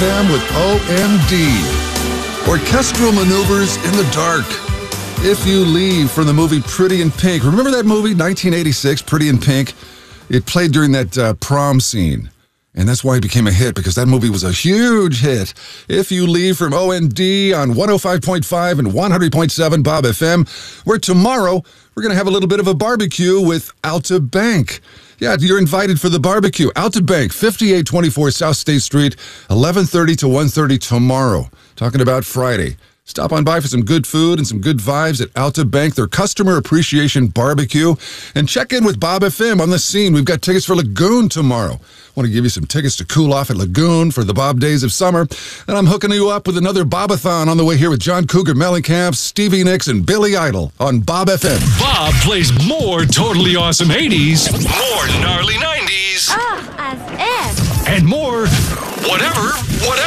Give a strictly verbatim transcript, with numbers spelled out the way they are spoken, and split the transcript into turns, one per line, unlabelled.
M with O M D. Orchestral maneuvers in the dark. If You Leave from the movie Pretty in Pink. Remember that movie, nineteen eighty-six, Pretty in Pink? It played during that uh, prom scene. And that's why it became a hit, because that movie was a huge hit. If You Leave from O M D on one oh five point five and one hundred point seven Bob F M, where tomorrow we're going to have a little bit of a barbecue with Alta Bank. Yeah, you're invited for the barbecue. Alta Bank, fifty-eight twenty-four South State Street, eleven thirty to one thirty tomorrow. Talking about Friday. Stop on by for some good food and some good vibes at Alta Bank, their Customer Appreciation Barbecue. And check in with Bob F M on the scene. We've got tickets for Lagoon tomorrow. Want to give you some tickets to cool off at Lagoon for the Bob Days of Summer. And I'm hooking you up with another Bobathon on the way here with John Cougar Mellencamp, Stevie Nicks, and Billy Idol on Bob F M.
Bob plays more totally awesome eighties, more gnarly nineties,
Ah, as if.
and more whatever, whatever.